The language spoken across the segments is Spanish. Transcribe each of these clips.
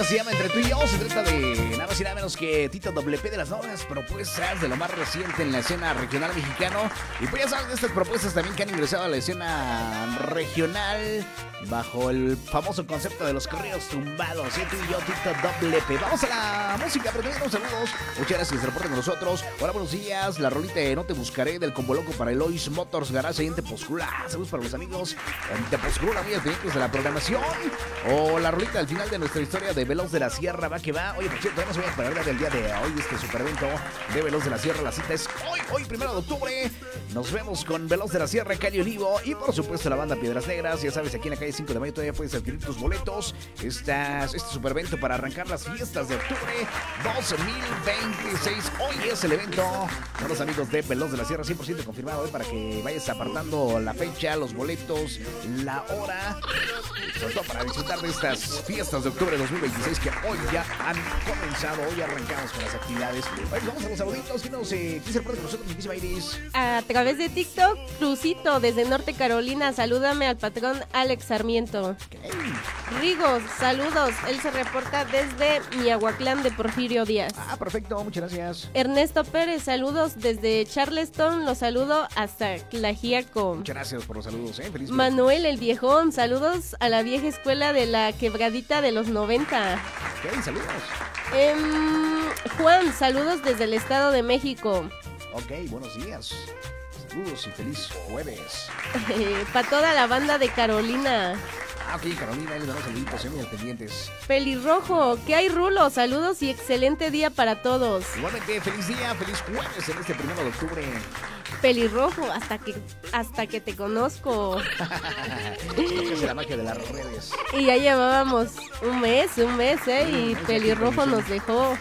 música se llama Entre tú y yo. Se trata de nada más y nada menos que Tito WP, de las nuevas propuestas de lo más reciente en la escena regional mexicano. Y pues ya saben de estas propuestas también que han ingresado a la escena regional bajo el famoso concepto de los corridos tumbados. Tú y yo, Tito WP. Vamos a la música, pero también unos saludos. Muchas gracias que se reporten con nosotros. Hola, buenos días. La rolita de No Te Buscaré del Combo Loco para Elois Motors Garage en Tepozcula. Saludos para los amigos en Tepozcula, muy atentos de la programación. O la rolita al final de nuestra historia de Veloz de la Sierra, va que va. Oye, por cierto, no se vayan a perder del día de hoy este super evento de Veloz de la Sierra. La cita es hoy 1 de octubre. Nos vemos con Veloz de la Sierra, Calle Olivo y por supuesto la banda Piedras Negras. Ya sabes, aquí en la calle 5 de Mayo todavía puedes adquirir tus boletos. Este super evento para arrancar las fiestas de octubre 2026. Hoy es el evento con los amigos de Veloz de la Sierra, 100% confirmado hoy para que vayas apartando la fecha, los boletos, la hora, sobre todo para disfrutar de estas fiestas de octubre de 2026 que hoy ya han comenzado. Hoy arrancamos con las actividades. Hoy vamos a los saluditos. ¿Quién se reporta con nosotros, muchísima Iris? A través de TikTok, Crucito desde Norte Carolina, salúdame al patrón Alex Sarmiento. Okay. Rigos, saludos, él se reporta desde Miahuatlán de Porfirio Díaz. Perfecto, muchas gracias. Ernesto Pérez, saludos desde Charleston, los saludo hasta Tlaxiaco. Muchas gracias por los saludos, feliz Manuel el Viejón, saludos a la vieja escuela de la quebradita de los 90. Ok, saludos. Juan, saludos desde el Estado de México. Ok, buenos días. Saludos y feliz jueves. Para toda la banda de Carolina. Ok, Carolina, les damos saluditos, muy pendientes. Pelirrojo, ¿qué hay, Rulo? Saludos y excelente día para todos. Igualmente, feliz día, feliz jueves en este 1 de octubre. Pelirrojo, hasta que te conozco. Es la magia de las redes. Y ya llevábamos un mes, y Pelirrojo nos dejó.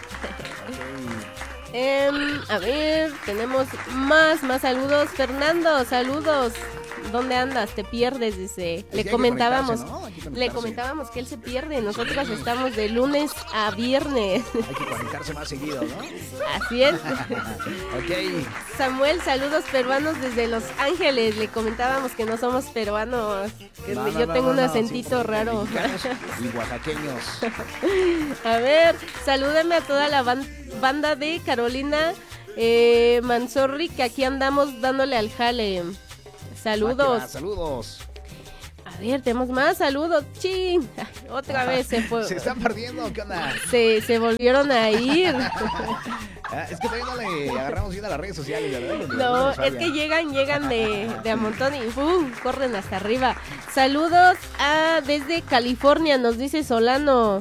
A ver, tenemos más saludos. Fernando, saludos. ¿Dónde andas? Te pierdes, dice. Le comentábamos, ¿no? Le comentábamos que él se pierde. Nosotros estamos de lunes a viernes. Hay que conectarse más seguido, ¿no? Así es. Ok. Samuel, saludos peruanos desde Los Ángeles. Le comentábamos que no somos peruanos. Que yo tengo un acentito raro. Y oaxaqueños. A ver, salúdame a toda la banda de Carolina Manzorri, que aquí andamos dándole al jale. Saludos. Saludos. A ver, tenemos más saludos. ¡Chin! Otra vez se fue. ¿Se están perdiendo? ¿Qué onda? Se volvieron a ir. Es que todavía no le agarramos bien a las redes sociales, ¿verdad? No, es que llegan de a montón y ¡pum! Corren hasta arriba. Saludos desde California, nos dice Solano.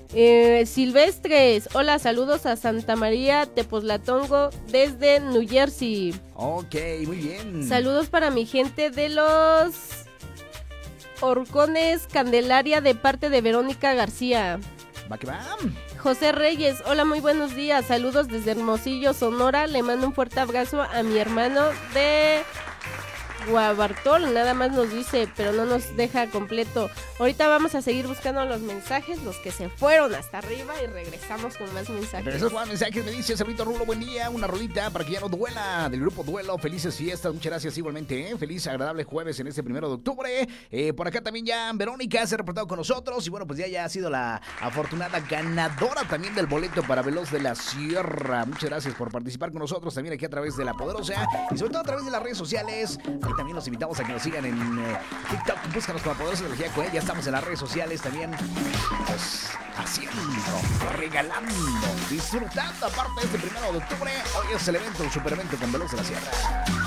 Silvestres, hola, saludos a Santa María Tepozlatongo desde New Jersey. Ok, muy bien. Saludos para mi gente de los Horcones Candelaria de parte de Verónica García. Va que va. José Reyes, hola, muy buenos días, saludos desde Hermosillo, Sonora. Le mando un fuerte abrazo a mi hermano de Guabartol, nada más nos dice, pero no nos deja completo. Ahorita vamos a seguir buscando los mensajes, los que se fueron hasta arriba, y regresamos con más mensajes. Regresamos con más mensajes, me dice Sabrito Rulo, buen día, una rolita para que ya no duela, del grupo Duelo, felices fiestas, muchas gracias igualmente, feliz, agradable jueves en este 1 de octubre. Por acá también ya Verónica se ha reportado con nosotros, y bueno, pues ya ha sido la afortunada ganadora también del boleto para Veloz de la Sierra. Muchas gracias por participar con nosotros también aquí a través de La Poderosa, y sobre todo a través de las redes sociales. Ahí también los invitamos a que nos sigan en TikTok, búscanos como Poderosa Energía Coel. Ya estamos en las redes sociales también, pues haciendo, regalando, disfrutando aparte de este 1 de octubre. Hoy es el evento, el super evento con Veloz de la Sierra.